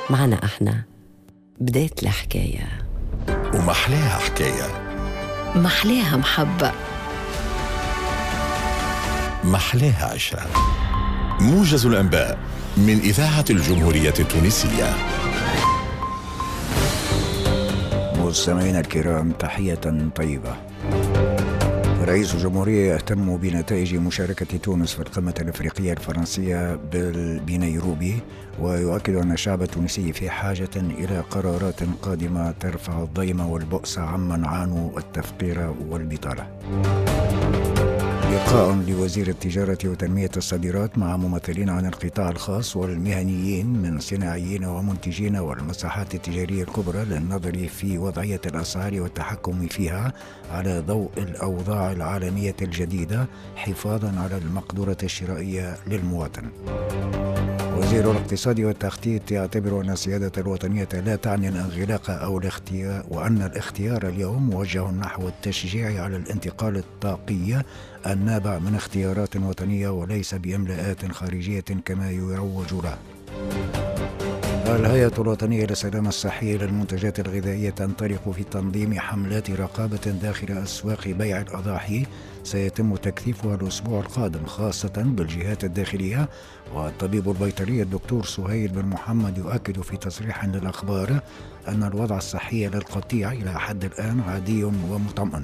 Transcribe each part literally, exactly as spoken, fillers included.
معنا احنا بداية الحكاية، ومحلاها حكاية، محلاها محبة، محلاها عشرة. موجز الأنباء من إذاعة الجمهورية التونسية. مستمعينا الكرام، تحية طيبة. رئيس الجمهورية يهتم بنتائج مشاركة تونس في القمة الأفريقية الفرنسية بنيروبي، ويؤكد أن الشعب التونسي في حاجة إلى قرارات قادمة ترفع الضيم والبؤس عمن عانوا التفقير والبطالة. لقاء لوزير التجارة وتنمية الصادرات مع ممثلين عن القطاع الخاص والمهنيين من صناعيين ومنتجين والمساحات التجارية الكبرى للنظر في وضعية الأسعار والتحكم فيها على ضوء الأوضاع العالمية الجديدة حفاظا على المقدرة الشرائية للمواطن. وزير الاقتصاد والتخطيط يعتبر أن السيادة الوطنية لا تعني الانغلاق أو الاختيار، وأن الاختيار اليوم موجه نحو التشجيع على الانتقال الطاقي النابع من اختيارات وطنية وليس بإملاءات خارجية كما يروج له. الهيئة الوطنية للسلامة الصحية للمنتجات الغذائية تنطلق في تنظيم حملات رقابة داخل أسواق بيع الأضاحي سيتم تكثيفها الأسبوع القادم خاصة بالجهات الداخلية. والطبيب البيطري الدكتور سهيل بن محمد يؤكد في تصريح للأخبار أن الوضع الصحي للقطيع إلى حد الآن عادي ومطمئن.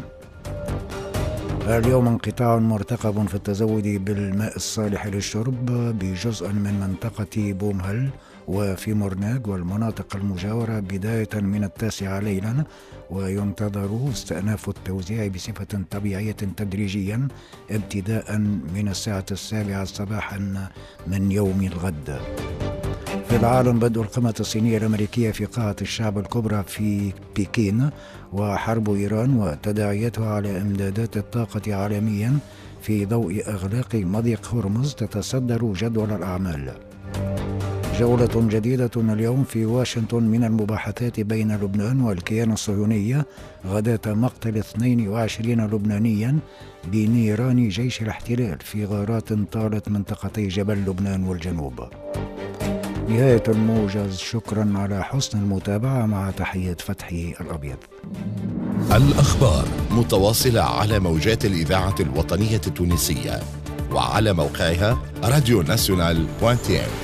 اليوم انقطاع مرتقب في التزود بالماء الصالح للشرب بجزء من منطقة بومهل وفي مرناق والمناطق المجاورة بداية من التاسعة ليلا، وينتظر استئناف التوزيع بصفة طبيعية تدريجيا ابتداء من الساعة السابعة صباحا من يوم الغد. في العالم، بدء القمة الصينية الأمريكية في قاعة الشعب الكبرى في بكين، وحرب إيران وتداعياتها على إمدادات الطاقة عالميا في ضوء إغلاق مضيق هرمز تتصدر جدول الأعمال. جولة جديدة اليوم في واشنطن من المباحثات بين لبنان والكيان الصهيوني غداة مقتل اثنين وعشرين لبنانيا بنيران جيش الاحتلال في غارات طالت منطقتي جبل لبنان والجنوب. نهاية الموجز، شكرا على حسن المتابعة، مع تحية فتحي الأبيض. الأخبار متواصلة على موجات الإذاعة الوطنية التونسية وعلى موقعها راديو ناسيونال دوت تي إم.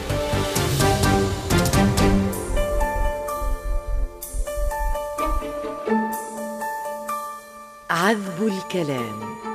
عذب الكلام.